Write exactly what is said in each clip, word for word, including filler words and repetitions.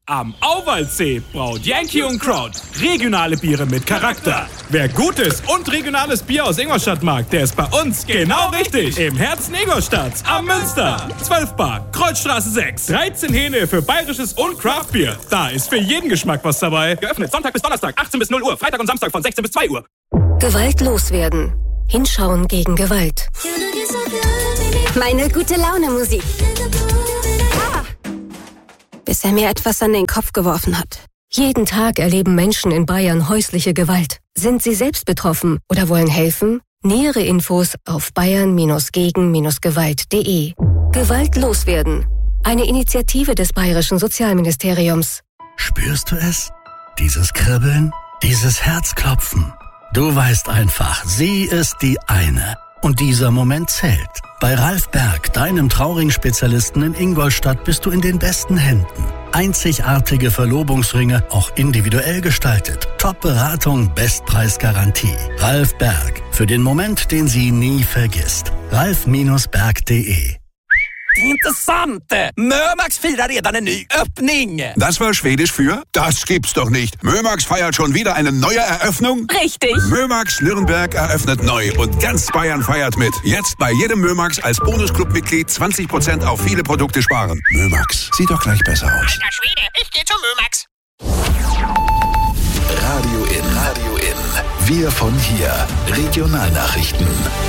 Am Auwaldsee braut Yankee und Kraut regionale Biere mit Charakter. Wer gutes und regionales Bier aus Ingolstadt mag, der ist bei uns genau richtig. Im Herzen Ingolstadts am Münster. zwölf Bar, Kreuzstraße sechs. dreizehn Hähne für bayerisches und Craftbier. Da ist für jeden Geschmack was dabei. Geöffnet Sonntag bis Donnerstag, achtzehn bis null Uhr. Freitag und Samstag von sechzehn bis zwei Uhr. Gewalt loswerden. Hinschauen gegen Gewalt. Meine gute Laune Musik. Ah. Bis er mir etwas an den Kopf geworfen hat. Jeden Tag erleben Menschen in Bayern häusliche Gewalt. Sind sie selbst betroffen oder wollen helfen? Nähere Infos auf bayern gegen gewalt punkt de. Gewalt loswerden. Eine Initiative des Bayerischen Sozialministeriums. Spürst du es? Dieses Kribbeln? Dieses Herzklopfen? Du weißt einfach, sie ist die eine. Und dieser Moment zählt. Bei Ralf Berg, deinem Trauring-Spezialisten in Ingolstadt, bist du in den besten Händen. Einzigartige Verlobungsringe, auch individuell gestaltet. Top-Beratung, Bestpreisgarantie. Ralf Berg, für den Moment, den sie nie vergisst. ralf Berg punkt de. Intressant! Mömax firar redan en ny öppning! Das war Schwedisch für? Das gibt's doch nicht. Mömax feiert schon wieder eine neue Eröffnung? Richtig! Mömax Nürnberg eröffnet neu und ganz Bayern feiert mit. Jetzt bei jedem Mömax als Bonusclub-Mitglied zwanzig Prozent auf viele Produkte sparen. Mömax, sieht doch gleich besser aus. Alter Schwede, ich geh zum Mömax. Radio in, Radio in. Wir von hier. Regionalnachrichten.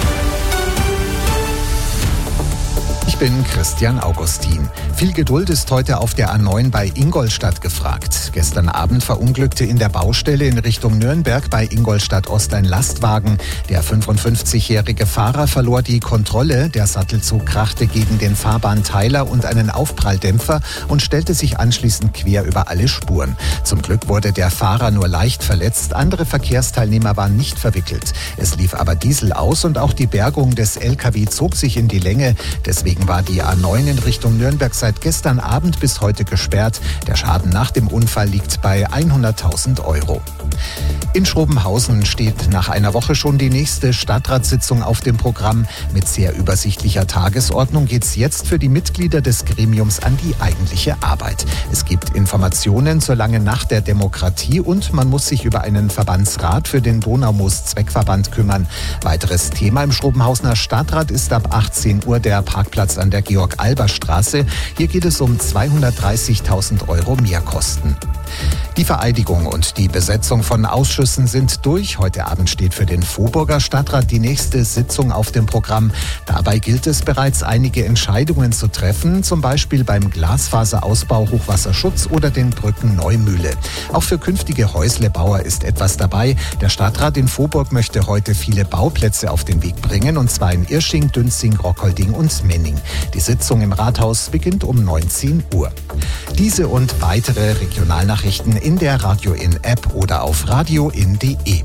Ich bin Christian Augustin. Viel Geduld ist heute auf der A neun bei Ingolstadt gefragt. Gestern Abend verunglückte in der Baustelle in Richtung Nürnberg bei Ingolstadt-Ost ein Lastwagen. Der fünfundfünfzigjährige Fahrer verlor die Kontrolle. Der Sattelzug krachte gegen den Fahrbahnteiler und einen Aufpralldämpfer und stellte sich anschließend quer über alle Spuren. Zum Glück wurde der Fahrer nur leicht verletzt. Andere Verkehrsteilnehmer waren nicht verwickelt. Es lief aber Diesel aus und auch die Bergung des L K W zog sich in die Länge. Deswegen war die A neun in Richtung Nürnberg seit gestern Abend bis heute gesperrt. Der Schaden nach dem Unfall liegt bei hunderttausend Euro. In Schrobenhausen steht nach einer Woche schon die nächste Stadtratssitzung auf dem Programm. Mit sehr übersichtlicher Tagesordnung geht es jetzt für die Mitglieder des Gremiums an die eigentliche Arbeit. Es gibt Informationen zur langen Nacht der Demokratie und man muss sich über einen Verbandsrat für den Donaumoos-Zweckverband kümmern. Weiteres Thema im Schrobenhausener Stadtrat ist ab achtzehn Uhr der Parkplatz an der Georg-Alber-Straße. Hier geht es um zweihundertdreißigtausend Euro Mehrkosten. Die Vereidigung und die Besetzung von Ausschüssen sind durch. Heute Abend steht für den Vohburger Stadtrat die nächste Sitzung auf dem Programm. Dabei gilt es bereits, einige Entscheidungen zu treffen, zum Beispiel beim Glasfaserausbau, Hochwasserschutz oder den Brücken Neumühle. Auch für künftige Häuslebauer ist etwas dabei. Der Stadtrat in Vohburg möchte heute viele Bauplätze auf den Weg bringen, und zwar in Irsching, Dünzing, Rockolding und Menning. Die Sitzung im Rathaus beginnt um neunzehn Uhr. Diese und weitere Regionalnachrichten in der Radio in App oder auf radio in punkt de.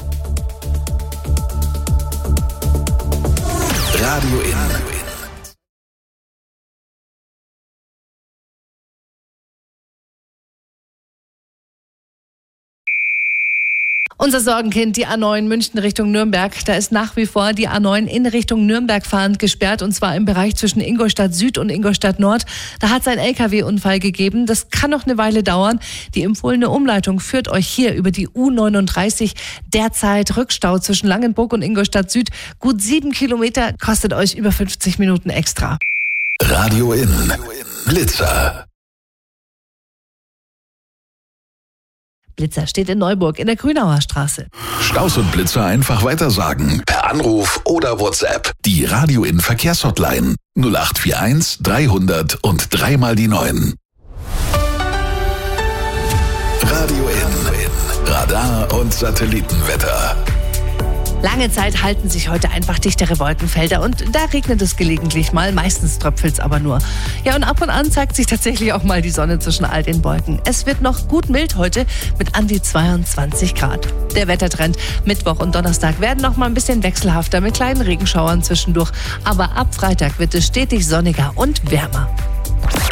Radio in. Unser Sorgenkind, die A neun München Richtung Nürnberg. Da ist nach wie vor die A neun in Richtung Nürnberg fahrend gesperrt, und zwar im Bereich zwischen Ingolstadt Süd und Ingolstadt Nord. Da hat es einen L K W-Unfall gegeben. Das kann noch eine Weile dauern. Die empfohlene Umleitung führt euch hier über die U neununddreißig. Derzeit Rückstau zwischen Langenburg und Ingolstadt Süd. Gut sieben Kilometer, kostet euch über fünfzig Minuten extra. Radio in. Blitzer. Blitzer steht in Neuburg in der Grünauer Straße. Staus und Blitzer einfach weitersagen. Per Anruf oder WhatsApp. Die Radio in Verkehrshotline null acht vier eins dreihundert und dreimal die neun. Radio in. Radar und Satellitenwetter. Lange Zeit halten sich heute einfach dichtere Wolkenfelder und da regnet es gelegentlich mal, meistens tröpfelt es aber nur. Ja, und ab und an zeigt sich tatsächlich auch mal die Sonne zwischen all den Wolken. Es wird noch gut mild heute mit an die zweiundzwanzig Grad. Der Wettertrend Mittwoch und Donnerstag werden noch mal ein bisschen wechselhafter mit kleinen Regenschauern zwischendurch, aber ab Freitag wird es stetig sonniger und wärmer.